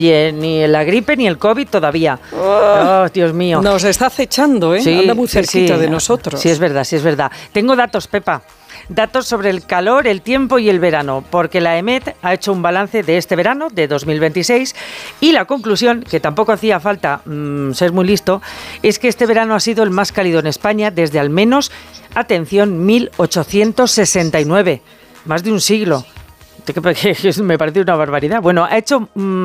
Ni la gripe ni el COVID todavía. Oh, Dios mío. Nos está acechando, ¿eh? Sí, anda muy cerquita sí. de nosotros. Sí, es verdad, sí, es verdad. Tengo datos, Pepa. Datos sobre el calor, el tiempo y el verano, porque la EMET ha hecho un balance de este verano, de 2026, y la conclusión, que tampoco hacía falta ser muy listo, es que este verano ha sido el más cálido en España desde al menos, atención, 1869, más de un siglo. Me parece una barbaridad. Bueno, ha hecho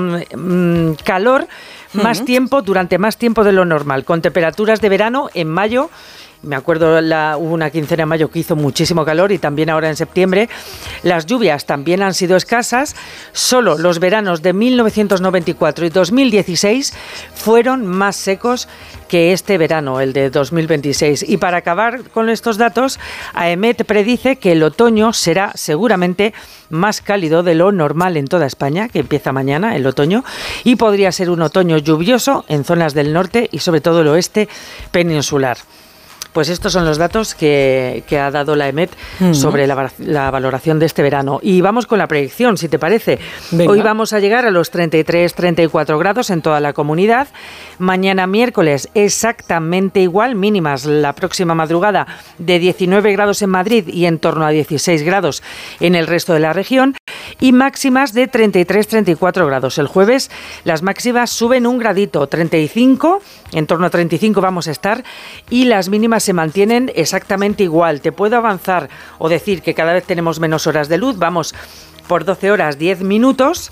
calor durante más tiempo de lo normal, con temperaturas de verano en mayo. Me acuerdo, hubo una quincena de mayo que hizo muchísimo calor y también ahora en septiembre. Las lluvias también han sido escasas. Solo los veranos de 1994 y 2016 fueron más secos que este verano, el de 2026. Y para acabar con estos datos, AEMET predice que el otoño será seguramente más cálido de lo normal en toda España, que empieza mañana el otoño, y podría ser un otoño lluvioso en zonas del norte y sobre todo el oeste peninsular. Pues estos son los datos que ha dado la EMET sobre la valoración de este verano. Y vamos con la predicción, si te parece. Venga. Hoy vamos a llegar a los 33-34 grados en toda la comunidad. Mañana miércoles exactamente igual, mínimas la próxima madrugada de 19 grados en Madrid y en torno a 16 grados en el resto de la región. Y máximas de 33-34 grados. El jueves las máximas suben un gradito, 35, en torno a 35 vamos a estar, y las mínimas se mantienen exactamente igual. Te puedo avanzar o decir que cada vez tenemos menos horas de luz, vamos por 12 horas 10 minutos,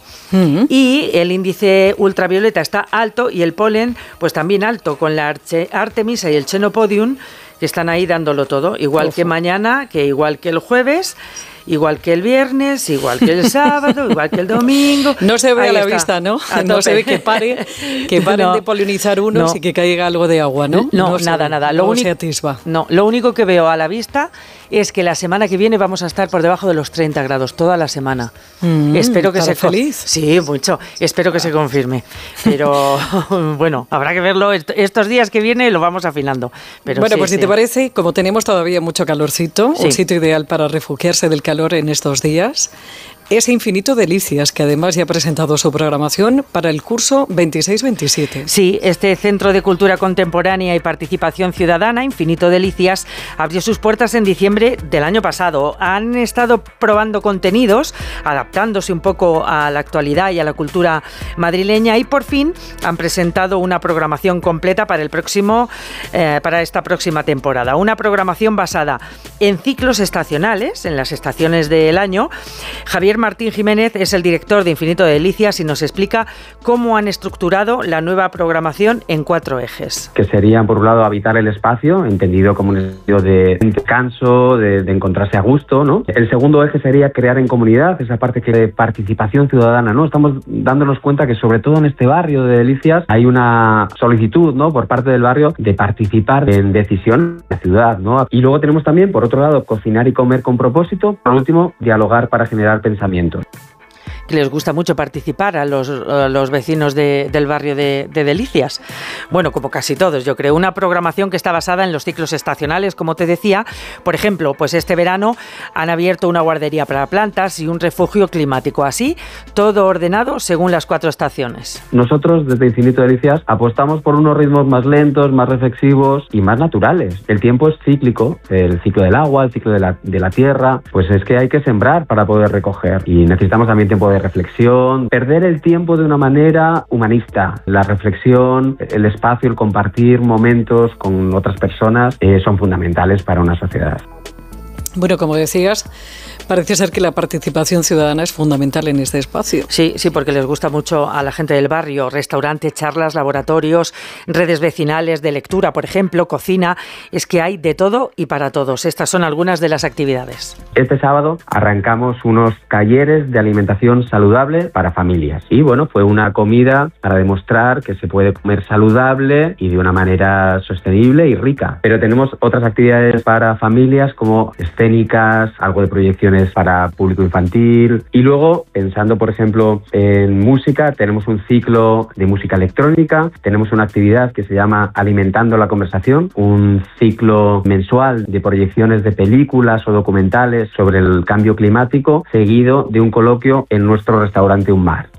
y el índice ultravioleta está alto y el polen pues también alto, con la Artemisa y el Chenopodium que están ahí dándolo todo, igual que mañana, que igual que el jueves, igual que el viernes, igual que el sábado, igual que el domingo. No se ve a la vista, ¿no? No se ve que paren de polinizar unos y que caiga algo de agua, ¿no? No, nada. No se atisba. No, lo único que veo a la vista es que la semana que viene vamos a estar por debajo de los 30 grados toda la semana. Espero que se feliz. Sí, mucho. Espero que se confirme. Pero bueno, habrá que verlo. Estos días que viene lo vamos afinando. Pero bueno, sí, pues si te parece, como tenemos todavía mucho calorcito, un sitio ideal para refugiarse del calor en estos días es Infinito Delicias, que además ya ha presentado su programación para el curso 26-27. Sí, este Centro de Cultura Contemporánea y Participación Ciudadana, Infinito Delicias, abrió sus puertas en diciembre del año pasado. Han estado probando contenidos, adaptándose un poco a la actualidad y a la cultura madrileña, y por fin han presentado una programación completa para para esta próxima temporada. Una programación basada en ciclos estacionales, en las estaciones del año. Javier Martín Jiménez es el director de Infinito Delicias y nos explica cómo han estructurado la nueva programación en 4 ejes. Que serían, por un lado, habitar el espacio, entendido como un espacio de descanso, de encontrarse a gusto, ¿no? El segundo eje sería crear en comunidad, esa parte de participación ciudadana, ¿no? Estamos dándonos cuenta que, sobre todo en este barrio de Delicias, hay una solicitud, ¿no?, por parte del barrio de participar en decisión de la ciudad, ¿no? Y luego tenemos también, por otro lado, cocinar y comer con propósito. Por último, dialogar para generar pensamientos. Que les gusta mucho participar a los vecinos del barrio de Delicias. Bueno, como casi todos, yo creo. Una programación que está basada en los ciclos estacionales, como te decía. Por ejemplo, pues este verano han abierto una guardería para plantas y un refugio climático. Así, todo ordenado según las 4 estaciones. Nosotros, desde Infinito Delicias, apostamos por unos ritmos más lentos, más reflexivos y más naturales. El tiempo es cíclico, el ciclo del agua, el ciclo de la tierra. Pues es que hay que sembrar para poder recoger. Y necesitamos también tiempo de reflexión, perder el tiempo de una manera humanista. La reflexión, el espacio, el compartir momentos con otras personas son fundamentales para una sociedad. Bueno, como decías, parece ser que la participación ciudadana es fundamental en este espacio. Sí, porque les gusta mucho a la gente del barrio. Restaurantes, charlas, laboratorios, redes vecinales de lectura, por ejemplo, cocina. Es que hay de todo y para todos. Estas son algunas de las actividades. Este sábado arrancamos unos talleres de alimentación saludable para familias. Y bueno, fue una comida para demostrar que se puede comer saludable y de una manera sostenible y rica. Pero tenemos otras actividades para familias como escénicas, algo de proyecciones para público infantil, y luego, pensando por ejemplo en música, tenemos un ciclo de música electrónica, tenemos una actividad que se llama Alimentando la Conversación, un ciclo mensual de proyecciones de películas o documentales sobre el cambio climático, seguido de un coloquio en nuestro restaurante Un Mar.